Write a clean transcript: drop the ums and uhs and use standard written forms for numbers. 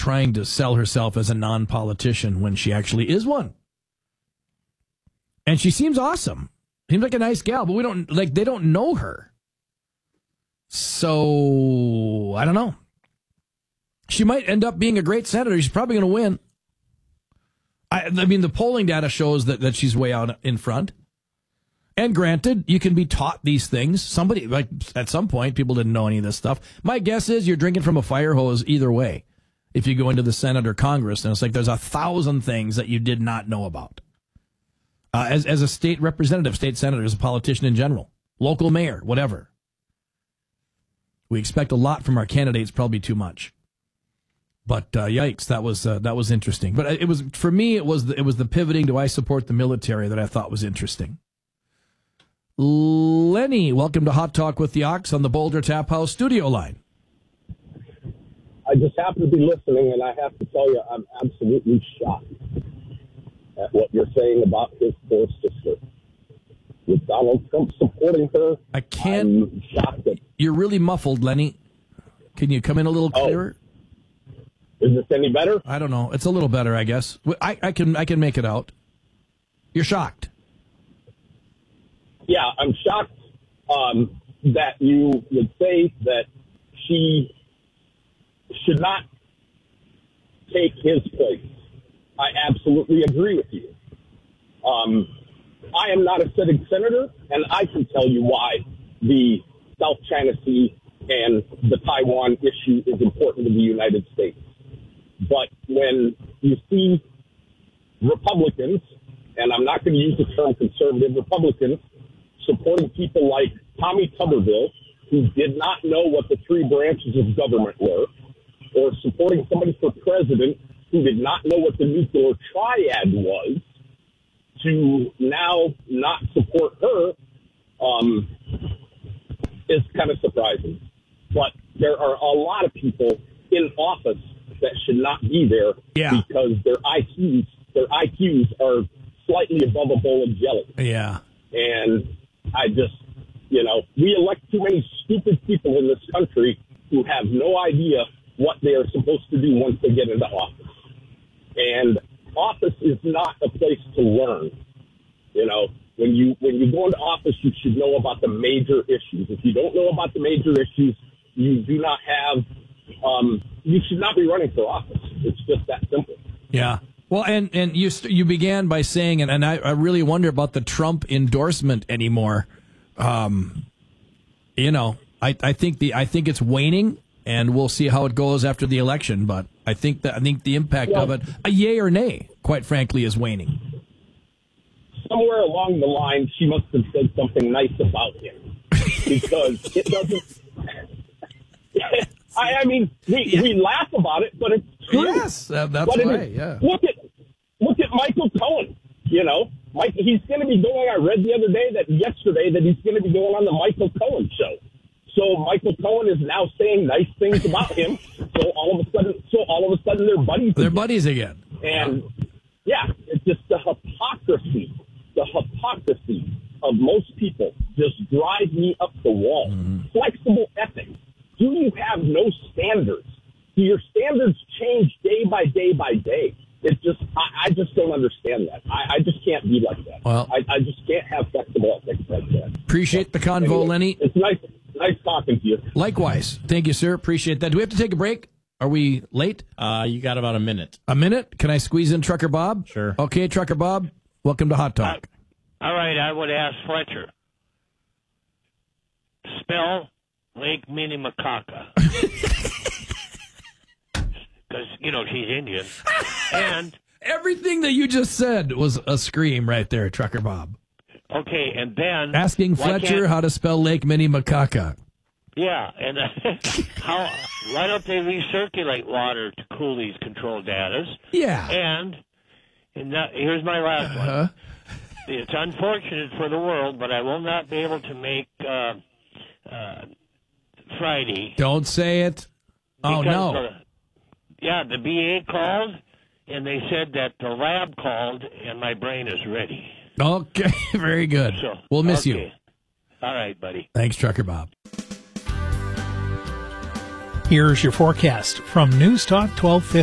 trying to sell herself as a non-politician when she actually is one. And she seems awesome. Seems like a nice gal, but they don't know her. So, I don't know. She might end up being a great senator. She's probably going to win. I mean, the polling data shows that she's way out in front. And granted, you can be taught these things. Somebody, like, at some point, people didn't know any of this stuff. My guess is you're drinking from a fire hose either way. If you go into the Senate or Congress, and it's like there's 1,000 things that you did not know about. As a state representative, state senator, as a politician in general, local mayor, whatever. We expect a lot from our candidates, probably too much. But yikes, that was interesting. But it was, for me, it was the pivoting. Do I support the military that I thought was interesting? Lenny, welcome to Hot Talk with the Ox on the Boulder Tap House studio line. I just happen to be listening, and I have to tell you, I'm absolutely shocked at what you're saying about his poor sister. With Donald Trump supporting her, I can't. I'm shocked at. You're really muffled, Lenny. Can you come in a little clearer? Is this any better? I don't know. It's a little better, I guess. I can make it out. You're shocked. Yeah, I'm shocked that you would say that she should not take his place. I absolutely agree with you. I am not a sitting senator, and I can tell you why the South China Sea and the Taiwan issue is important to the United States. But when you see Republicans, and I'm not going to use the term conservative, Republicans supporting people like Tommy Tuberville, who did not know what the three branches of government were, or supporting somebody for president who did not know what the nuclear triad was, to now not support her is kind of surprising. But there are a lot of people in office that should not be there because their IQs are slightly above a bowl of jelly. Yeah. And I just, we elect too many stupid people in this country who have no idea what they are supposed to do once they get into office. And office is not a place to learn. When you go into office, you should know about the major issues. If you don't know about the major issues, you do not have, you should not be running for office. It's just that simple. Yeah. Well, and you began by saying, and I really wonder about the Trump endorsement anymore. I think it's waning, and we'll see how it goes after the election. But I think the impact of it, a yay or nay, quite frankly, is waning. Somewhere along the line, she must have said something nice about him, because it doesn't. I mean, we laugh about it, but it's true. Yes, that's right. Yeah. Look at Michael Cohen. He's going to be going. I read the other day yesterday that he's going to be going on the Michael Cohen show. So Michael Cohen is now saying nice things about him. So all of a sudden, they're buddies. They're buddies again. And it's just the hypocrisy. The hypocrisy of most people just drive me up the wall. Mm-hmm. Flexible ethics. Do you have no standards? Do your standards change day by day by day? It's just, I just don't understand that. I just can't be like that. Well, I just can't have flexible ethics like that. Appreciate the convo, Lenny. It's nice talking to you. Likewise. Thank you, sir. Appreciate that. Do we have to take a break? Are we late? You got about a minute. A minute? Can I squeeze in Trucker Bob? Sure. Okay, Trucker Bob, welcome to Hot Talk. All right, I would ask Fletcher. Spell Lake Minnetonka. Because, she's Indian. And everything that you just said was a scream right there, Trucker Bob. Okay, and then... Asking Fletcher how to spell Lake Minnetonka. Yeah, and why don't they recirculate water to cool these controlled datas? Yeah. And here's my last one. It's unfortunate for the world, but I will not be able to make Friday. Don't say it. Oh, no. The BA called, and they said that the lab called, and my brain is ready. Okay, very good. So, we'll miss you. All right, buddy. Thanks, Trucker Bob. Here's your forecast from News Talk 1250.